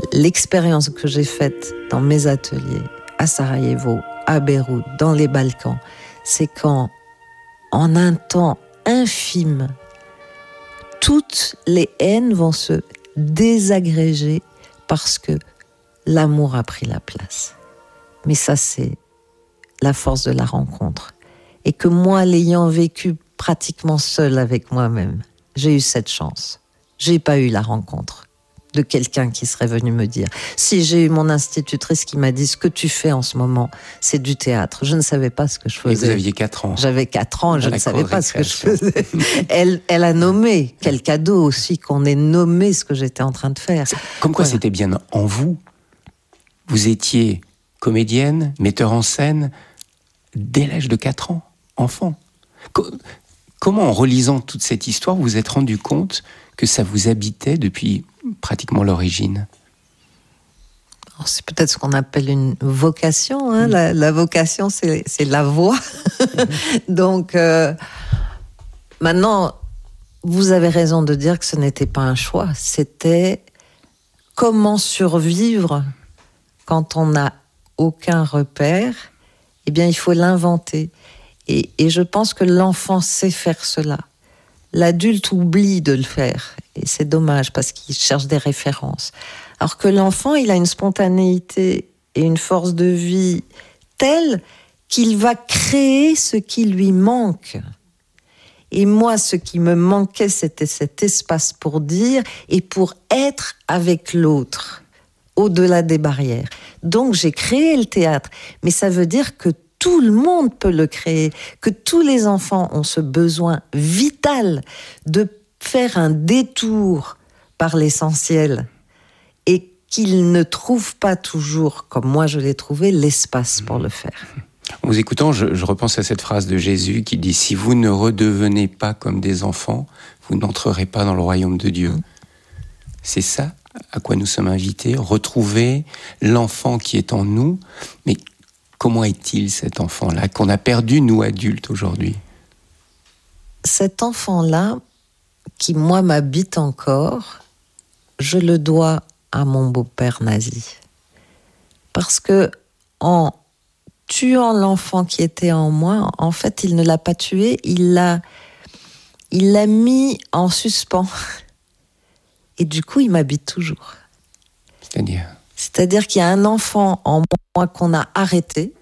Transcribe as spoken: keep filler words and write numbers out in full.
l'expérience que j'ai faite dans mes ateliers, à Sarajevo, à Beyrouth, dans les Balkans, c'est quand, en un temps infime, toutes les haines vont se désagréger parce que l'amour a pris la place. Mais ça, c'est la force de la rencontre. Et que moi, l'ayant vécu pratiquement seule avec moi-même, j'ai eu cette chance. J'ai pas eu la rencontre de quelqu'un qui serait venu me dire. Si, j'ai eu mon institutrice qui m'a dit: ce que tu fais en ce moment, c'est du théâtre. Je ne savais pas ce que je faisais. Et vous aviez quatre ans. J'avais quatre ans, je à ne savais pas ce que je récréation. faisais. Elle, elle a nommé, quel cadeau aussi qu'on ait nommé ce que j'étais en train de faire. Comme quoi Voilà. C'était bien en vous. Vous étiez comédienne, metteur en scène, dès l'âge de quatre ans, enfant. Co- Comment, en relisant toute cette histoire, vous vous êtes rendu compte que ça vous habitait depuis pratiquement l'origine ? Alors, c'est peut-être ce qu'on appelle une vocation. Hein. La, la vocation, c'est, c'est la voix. Donc, euh, maintenant, vous avez raison de dire que ce n'était pas un choix. C'était comment survivre quand on n'a aucun repère. Eh bien, il faut l'inventer. Et, et je pense que l'enfant sait faire cela. L'adulte oublie de le faire. Et c'est dommage parce qu'il cherche des références. Alors que l'enfant, il a une spontanéité et une force de vie telle qu'il va créer ce qui lui manque. Et moi, ce qui me manquait, c'était cet espace pour dire et pour être avec l'autre, au-delà des barrières. Donc, j'ai créé le théâtre. Mais ça veut dire que tout le monde peut le créer, que tous les enfants ont ce besoin vital de faire un détour par l'essentiel et qu'ils ne trouvent pas toujours, comme moi je l'ai trouvé, l'espace pour le faire. En vous écoutant, je, je repense à cette phrase de Jésus qui dit « Si vous ne redevenez pas comme des enfants, vous n'entrerez pas dans le royaume de Dieu. Mmh. » C'est ça à quoi nous sommes invités, retrouver l'enfant qui est en nous, mais comment est-il cet enfant-là, qu'on a perdu, nous adultes, aujourd'hui ? Cet enfant-là, qui moi m'habite encore, je le dois à mon beau-père nazi. Parce que en tuant l'enfant qui était en moi, en fait, il ne l'a pas tué, il l'a, il l'a mis en suspens. Et du coup, il m'habite toujours. C'est-à-dire ? C'est-à-dire qu'il y a un enfant en moi qu'on a arrêté,